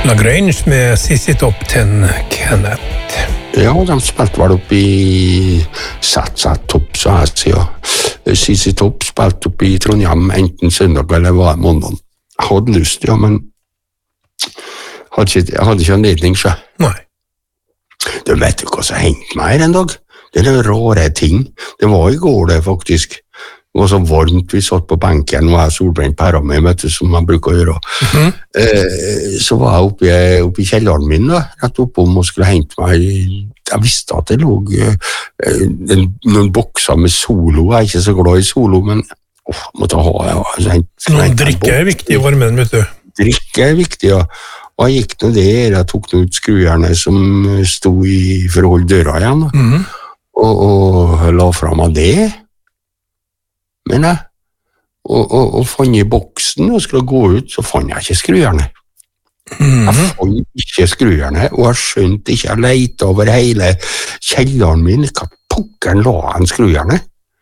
LaGrange med CC Top 10 Kenneth. Ja, de spilte vel opp i Satsa Topp, så jeg sier. CC Top spilte opp i Trondheim enten søndag eller var måndag. Jeg hadde lyst, ja, men jeg hadde ikke anledning, så. Nei. Du vet jo hva som hendte meg en dag. Det er rare ting. Det var i går det, faktisk. Det var så varmt, vi satt på benken, og jeg solbrent pæra meg, vet du, som man bruker å gjøre. Så var jeg oppe i kjelleren min, da, rett oppom og skulle hente meg. Jeg visste at det lå noen bokser med solo. Jeg er ikke så glad i solo, men måtte ha det. Drikke er viktig i varmen, vet du. Drikke er viktig, ja. Og jeg gikk noe der, jeg tok noe ut skrujerne som stod for å holde døra igjen, og la frem av det. Men og fant i boksen og skulle gå ut, så fant jeg ikke skrujerne. Jeg fant ikke skrujerne, og jeg skjønte ikke, jeg lette over hele kjelleren min, hva pokkeren la han skrujerne?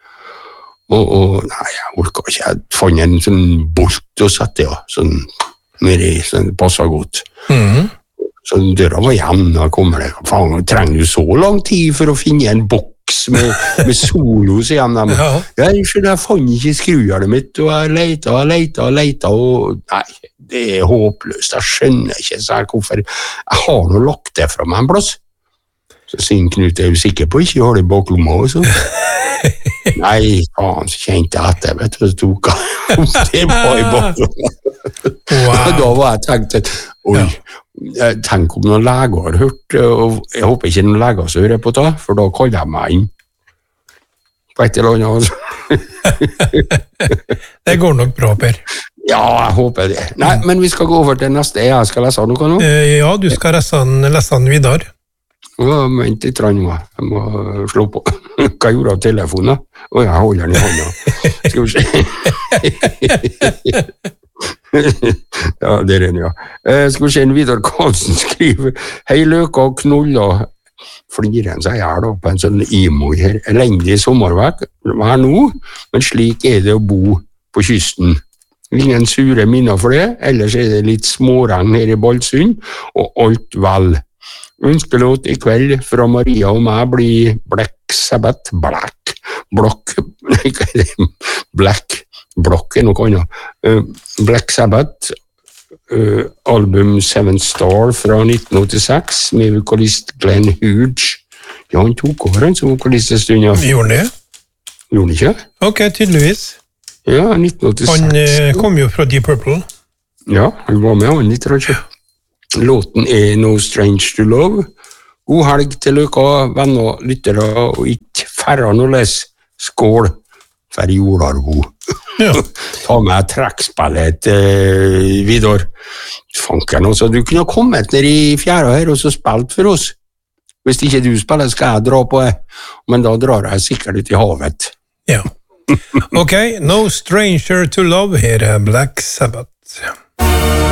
Nei, jeg orket ikke, jeg fant en sånn bolt og satte det, sånn nedi, sånn passet godt. Så døra var igjen, og kommer det, faen, trenger du så lang tid for å finne en boks med solo, sier de. Jeg fant ikke skrujerne mitt, og jeg lette, og nei, det er håpløst, jeg skjønner ikke hvorfor. Jeg har noe lagt det fra meg en plass. Så sier Knut, er du sikker på ikke jeg har det i baklomma også? Nei, faen, så kjente jeg etter, vet du, så tok jeg det var i baklomma. Da var jeg tenkt, oi, tenk om noen leger har hørt, og jeg håper ikke noen leger som hører på det, for da kaller jeg meg inn på et eller annet. Det går nok bra, Per. Ja, jeg håper det. Nei, men vi skal gå over til neste. Jeg skal lese noe nå. Ja, du skal lese den videre. Vent litt, jeg må slå på. Hva gjorde jeg av telefonen? Jeg holder den i hånda. Skal vi se. Ja, det er den, ja. Skal vi se en Vidar Karlsen skriver: Hei, løka og knulla. Fliren seg her da, på en sånn emo her. Elendig sommervekk her nå, men slik er det å bo på kysten. Ingen sure minner for det, ellers er det litt småregn her i Balsund, og alt vel. Ønskelåt i kveld fra Maria og meg blir Black Sabbath, Black Sabbath, album Seven Star fra 1986 med vokalist Glenn Hughes. Ja, han tok over han som vokalist en stund, ja. Gjorde han det? Gjorde han ikke? Ok, tydeligvis. Ja, 1986. Han kom jo fra Deep Purple. Ja, han var med han litt, ikke? Låten er No Strange to Love. God helg til løka, venner, lyttere, og ikke færre noe les. Skål for jordarbo. Ja. Ta med trekkspillet, Vidar. Fanken også, du kunne ha kommet ned i fjæra her og så spilt for oss. Hvis ikke du spiller, skal jeg dra på det. Men da drar jeg sikkert ut i havet. Ja. Ok, No Stranger to Love, her er Black Sabbath.